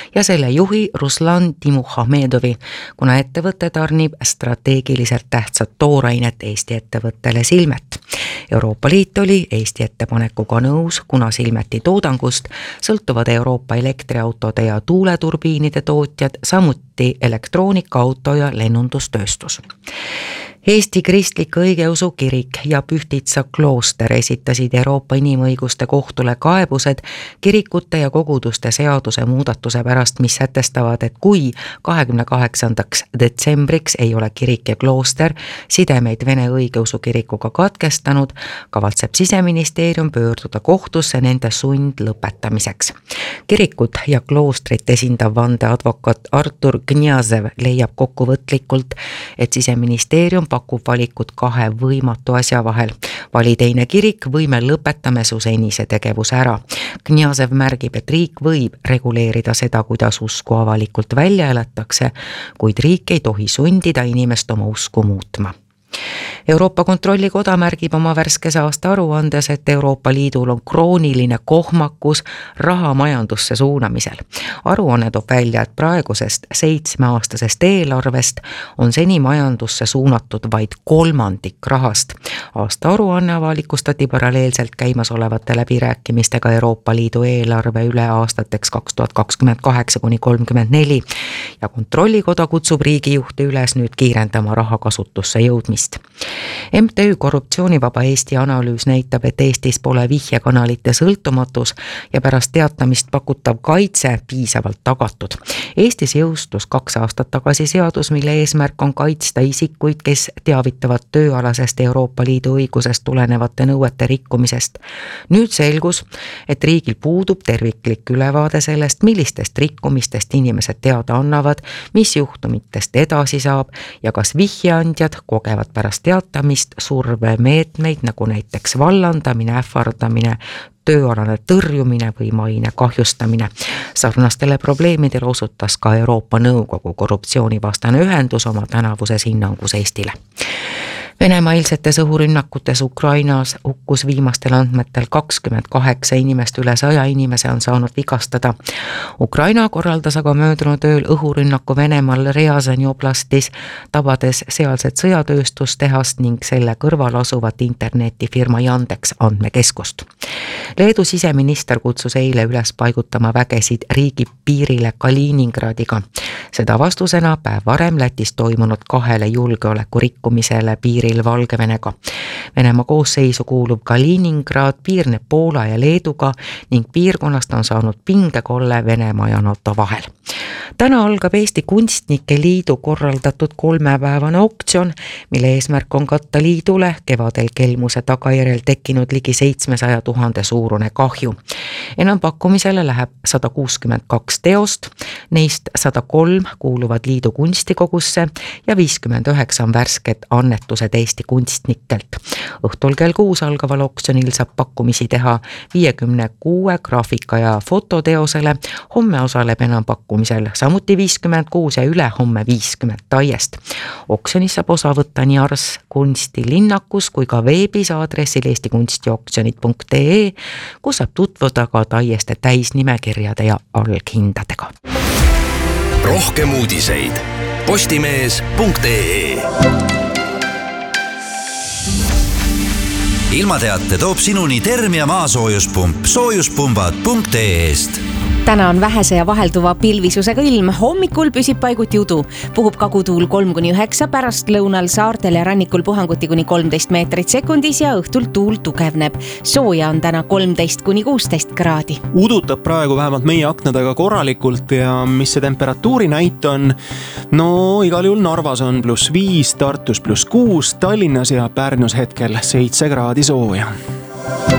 ja selle juhi Ruslan Timuhamedovi, kuna ettevõte tarnib strateegiliselt tähtsat toorainet Eesti ettevõttele Silmet. Euroopa Liit oli Eesti ettepanekuga nõus, kuna Silmeti toodangust sõltuvad Euroopa elektriautode ja tuuleturbiinide tootjad, samuti elektroonikaauto ja lennundustööstus. Eesti Kristlik Õigeusu Kirik ja Pühtitsa klooster esitasid Euroopa Inimõiguste Kohtule kaebused kirikute ja koguduste seaduse muudatuse pärast, mis sätestavad, et kui 28. detsembriks ei ole kirik ja klooster sidemeid Vene Õigeusu Kirikuga katkestanud, kavatseb Siseministeerium pöörduda kohtusse nende sundlõpetamiseks. Kirikut ja kloostrit esindav vandeadvokaat Artur Kniazev leiab kokkuvõtlikult, et Siseministeerium pakub valikut kahe võimatu asja vahel. Vali teine kirik või me lõpetame su senise tegevuse ära. Kniazev märgib, et riik võib reguleerida seda, kuidas usku avalikult välja elatakse, kuid riik ei tohi sundida inimest oma usku muutma. Euroopa Kontrollikoda märgib oma värskes aasta aruandes, et Euroopa Liidul on krooniline kohmakus raha majandusse suunamisel. Aruanne toob välja, et praegusest 7-aastasest eelarvest on seni majandusse suunatud vaid 1/3 rahast. Aasta aruanne avalikustati paralleelselt käimasolevate läbirääkimistega Euroopa Liidu eelarve üle aastateks 2028–2034 ja Kontrollikoda kutsub riigijuhte üles nüüd kiirendama raha kasutusse jõudmist. MTÜ Korruptsioonivaba Eesti analüüs näitab, et Eestis pole vihjekanalite sõltumatus ja pärast teatamist pakutav kaitse piisavalt tagatud. Eestis jõustus 2 aastat tagasi seadus, mille eesmärk on kaitsta isikuid, kes teavitavad tööalasest Euroopa Liidu õigusest tulenevate nõuete rikkumisest. Nüüd selgus, et riigil puudub terviklik ülevaade sellest, millistest rikkumistest inimesed teada annavad, mis juhtumitest edasi saab ja kas vihjeandjad kogevad pärast teatamist survemeetmeid, nagu näiteks vallandamine, ähvardamine, tööalane tõrjumine või maine kahjustamine. Sarnastele probleemidele osutas ka Euroopa Nõukogu korruptsioonivastane ühendus oma tänavuses hinnangus Eestile. Venemaa eilsetes õhurünnakutes Ukrainas hukkus viimastel andmetel 28 inimest, üle 100 inimese on saanud vigastada. Ukraina korraldas aga möödunud ööl õhurünnaku Venemaal Ryazani oblastis, tabades sealset sõjatööstustehast ning selle kõrval asuvat internetifirma Yandex andmekeskust. Leedu siseminister kutsus eile üles paigutama vägesid riigi piirile Kaliningradiga. Seda vastusena päev varem Lätis toimunud 2 julgeolekurikkumisele piiril Valgevenega. Venemaa koosseisu kuulub Kaliningrad, piirneb Poola ja Leeduga ning piirkonnast on saanud pingekolle Venemaa ja NATO vahel. Täna algab Eesti Kunstnike Liidu korraldatud 3-päevane auktsioon, mille eesmärk on katta liidule kevadel kelmuse tagajärjel tekkinud ligi 700 000 suurune kahju. Enampakkumisele läheb 162 teost, neist 103 kuuluvad liidu kunstikogusse ja 59 on värsked annetused Eesti kunstnikelt. Õhtul kell 6 algaval auktsionil saab pakkumisi teha 56 graafika- ja fototeosele, homme osaleb enampakkumisel samuti 56 ja ülehomme 50 taiest. Auktsionis saab osa võtta nii Ars kunstilinnakus kui ka veebis aadressil eestikunstiauktsionid.ee, kus saab tutvuda ka taieste täisnimekirjade ja alghindadega. Rohkem uudiseid postimees.ee. Ilmateate toob sinuni Termia maasoojuspump soojuspumbad.ee-st. Täna on vähese ja vahelduva pilvisusega ilm. Hommikul püsib paiguti udu. Puhub kagutuul 3–9, pärast lõunal saartel ja rannikul puhanguti kuni 13 meetrit sekundis ja õhtul tuul tugevneb. Sooja on täna 13–16 kraadi. Udutab praegu vähemalt meie aknadega korralikult ja mis see temperatuuri näit on? No igal juhul Narvas on +5, Tartus +6, Tallinnas ja Pärnus hetkel 7 kraadi sooja.